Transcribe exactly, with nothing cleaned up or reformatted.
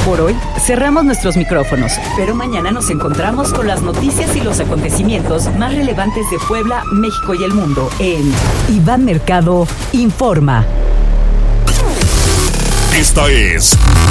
Por hoy cerramos nuestros micrófonos, pero mañana nos encontramos con las noticias y los acontecimientos más relevantes de Puebla, México y el mundo en Iván Mercado Informa. Esta es